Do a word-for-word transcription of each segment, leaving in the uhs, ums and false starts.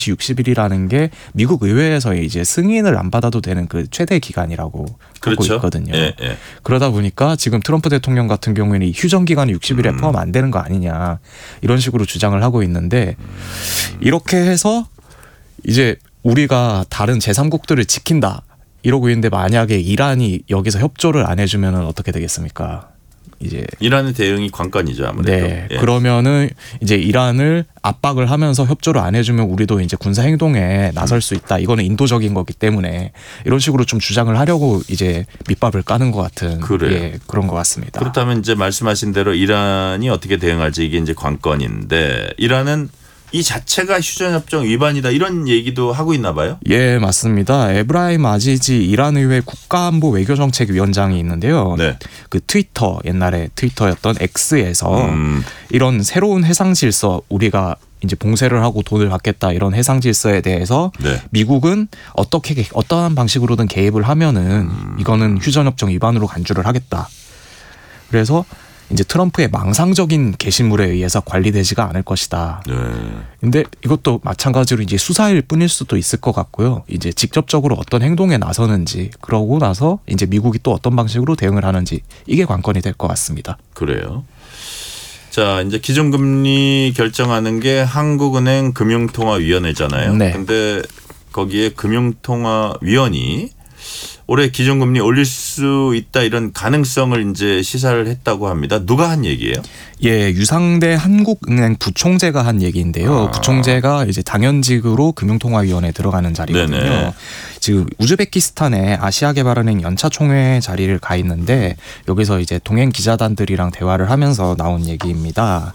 육십 일이라는 게 미국 의회에서 이제 승인을 안 받아도 되는 그 최대 기간이라고 그렇죠. 하고 있거든요. 예, 예. 그러다 보니까 지금 트럼프 대통령 같은 경우에는 이 휴전 기간이 육십 일에 음. 포함 안 되는 거 아니냐 이런 식으로 주장을 하고 있는데 음. 이렇게 해서 이제 우리가 다른 제삼국들을 지킨다 이러고 있는데 만약에 이란이 여기서 협조를 안 해주면 어떻게 되겠습니까? 이제 이란의 대응이 관건이죠 아무래도. 네, 예. 그러면은 이제 이란을 압박을 하면서 협조를 안 해주면 우리도 이제 군사 행동에 나설 수 있다. 이거는 인도적인 거기 때문에 이런 식으로 좀 주장을 하려고 이제 밑밥을 까는 것 같은 예, 그런 것 같습니다. 그렇다면 이제 말씀하신 대로 이란이 어떻게 대응할지 이게 이제 관건인데 이란은 이 자체가 휴전협정 위반이다 이런 얘기도 하고 있나 봐요? 예, 맞습니다. 에브라임 아지지 이란 의회 국가안보 외교정책위원장이 있는데요. 네. 그 트위터 옛날에 트위터였던 X에서 음. 이런 새로운 해상 질서 우리가 이제 봉쇄를 하고 돈을 받겠다 이런 해상 질서에 대해서 네. 미국은 어떻게 어떠한 방식으로든 개입을 하면은 음. 이거는 휴전협정 위반으로 간주를 하겠다. 그래서 이제 트럼프의 망상적인 게시물에 의해서 관리되지가 않을 것이다. 네. 근데 이것도 마찬가지로 이제 수사일 뿐일 수도 있을 것 같고요. 이제 직접적으로 어떤 행동에 나서는지 그러고 나서 이제 미국이 또 어떤 방식으로 대응을 하는지 이게 관건이 될 것 같습니다. 그래요. 자, 이제 기준금리 결정하는 게 한국은행 금융통화위원회잖아요. 네. 근데 거기에 금융통화위원이 올해 기준금리 올릴 수 있다 이런 가능성을 이제 시사를 했다고 합니다. 누가 한 얘기예요? 예, 유상대 한국은행 부총재가 한 얘기인데요. 아. 부총재가 이제 당연직으로 금융통화위원회에 들어가는 자리거든요. 네네. 지금 우즈베키스탄의 아시아개발은행 연차총회 자리를 가 있는데 여기서 이제 동행 기자단들이랑 대화를 하면서 나온 얘기입니다.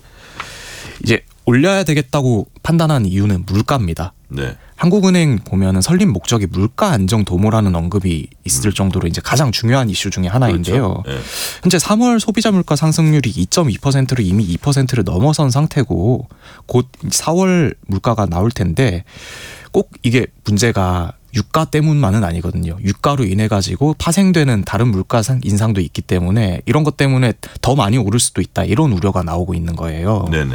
이제 올려야 되겠다고 판단한 이유는 물가입니다. 네. 한국은행 보면은 설립 목적이 물가 안정 도모라는 언급이 있을 정도로 이제 가장 중요한 이슈 중에 하나인데요. 그렇죠. 네. 현재 삼월 소비자 물가 상승률이 이 점 이 퍼센트로 이미 이 퍼센트를 넘어선 상태고 곧 사월 물가가 나올 텐데 꼭 이게 문제가 유가 때문만은 아니거든요. 유가로 인해 가지고 파생되는 다른 물가 인상도 있기 때문에 이런 것 때문에 더 많이 오를 수도 있다. 이런 우려가 나오고 있는 거예요. 네네.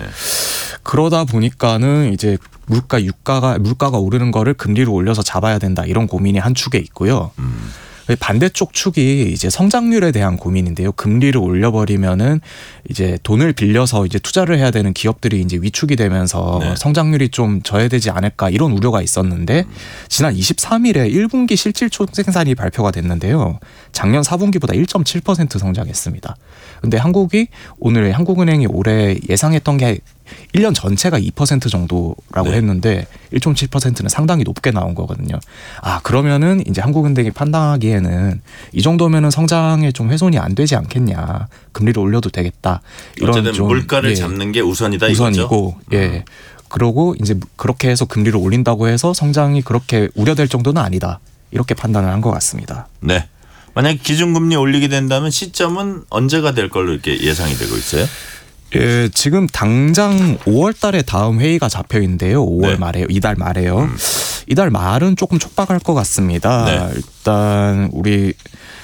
그러다 보니까는 이제 물가 유가가 물가가 오르는 거를 금리로 올려서 잡아야 된다. 이런 고민이 한 축에 있고요. 음. 반대쪽 축이 이제 성장률에 대한 고민인데요. 금리를 올려버리면은 이제 돈을 빌려서 이제 투자를 해야 되는 기업들이 이제 위축이 되면서 네. 성장률이 좀 저해되지 않을까 이런 우려가 있었는데 지난 이십삼 일에 일 분기 실질 총생산이 발표가 됐는데요. 작년 사 분기보다 일 점 칠 퍼센트 성장했습니다. 근데 한국이 오늘 한국은행이 올해 예상했던 게 일 년 전체가 이 퍼센트 정도라고 네. 했는데 일 점 칠 퍼센트는 상당히 높게 나온 거거든요. 아, 그러면은 이제 한국은행이 판단하기에는 이 정도면은 성장에 좀 훼손이 안 되지 않겠냐. 금리를 올려도 되겠다. 이런 어쨌든 좀 물가를 예, 잡는 게 우선이다 우선이고, 이거죠? 예. 음. 그러고 이제 그렇게 해서 금리를 올린다고 해서 성장이 그렇게 우려될 정도는 아니다. 이렇게 판단을 한 것 같습니다. 네. 만약 기준금리 올리게 된다면 시점은 언제가 될 걸로 이렇게 예상이 되고 있어요? 예, 지금 당장 오월 달에 다음 회의가 잡혀 있는데요. 오월 네. 말에요. 이달 말에요. 음. 이달 말은 조금 촉박할 것 같습니다. 네. 일단 우리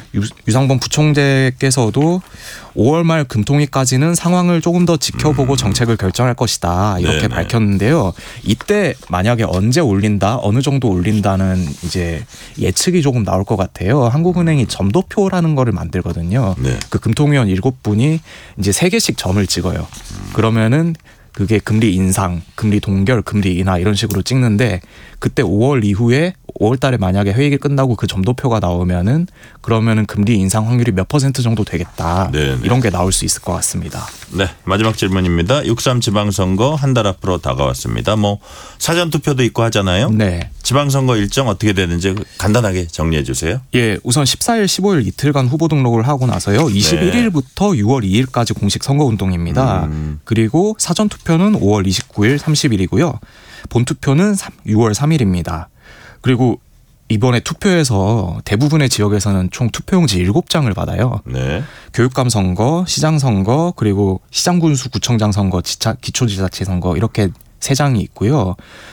유상범 부총재께서도 오월 말 금통위까지는 상황을 조금 더 지켜보고 음. 정책을 결정할 것이다 이렇게 네네. 밝혔는데요. 이때 만약에 언제 올린다, 어느 정도 올린다는 이제 예측이 조금 나올 것 같아요. 한국은행이 점도표라는 거를 만들거든요. 네. 그 금통위원 일곱 분이 이제 세 개씩 점을 찍어요. 음. 그러면은 그게 금리 인상, 금리 동결, 금리 인하 이런 식으로 찍는데 그때 오월 이후에 오월 달에 만약에 회의가 끝나고 그 점도표가 나오면은 그러면은 금리 인상 확률이 몇 퍼센트 정도 되겠다. 네네. 이런 게 나올 수 있을 것 같습니다. 네, 마지막 질문입니다. 육삼 지방선거 한 달 앞으로 다가왔습니다. 뭐 사전 투표도 있고 하잖아요. 네. 지방선거 일정 어떻게 되는지 간단하게 정리해 주세요. 예, 우선 십사 일, 십오 일 이틀간 후보 등록을 하고 나서요. 이십일 일부터 네. 유월 이 일까지 공식 선거운동입니다. 음. 그리고 사전 투표는 오월 이십구 일, 삼십 일이고요. 본투표는 유월 삼 일입니다. 그리고 이번에 투표에서 대부분의 지역에서는 총 투표용지 일곱 장을 받아요. 네. 교육감 선거, 시장 선거, 그리고 시장군수 구청장 선거, 지차, 기초지자체 선거 이렇게 세 장이 있고요.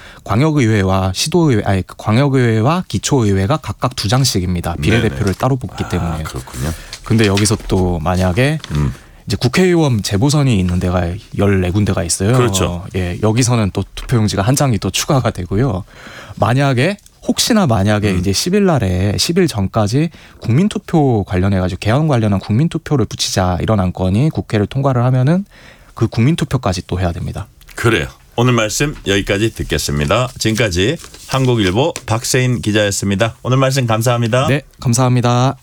광역의회와 시도의회, 아니 광역의회와 기초의회가 각각 두 장씩입니다. 비례대표를 네네. 따로 뽑기 때문에. 아, 그렇군요. 근데 여기서 또 만약에 음. 이제 국회의원 재보선이 있는 데가 열네 군데가 있어요. 그렇죠. 예, 여기서는 또 투표용지가 한 장이 또 추가가 되고요. 만약에 혹시나 만약에 음. 이제 십 일 날에 십 일 전까지 국민투표 관련해 가지고 개헌 관련한 국민투표를 붙이자 이런 안건이 국회를 통과를 하면은 그 국민투표까지 또 해야 됩니다. 그래요. 오늘 말씀 여기까지 듣겠습니다. 지금까지 한국일보 박세인 기자였습니다. 오늘 말씀 감사합니다. 네, 감사합니다.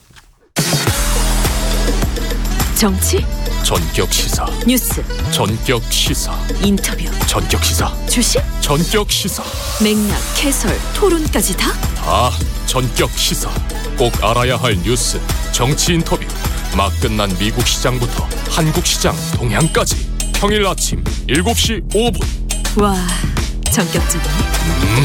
정치, 전격 시사, 뉴스, 전격 시사, 인터뷰, 전격 시사, 주식, 전격 시사, 맥락, 해설, 토론까지 다? 다 전격 시사. 꼭 알아야 할 뉴스, 정치 인터뷰, 막 끝난 미국 시장부터 한국 시장 동향까지 평일 아침 일곱 시 오 분. 와, 전격적이네. 음.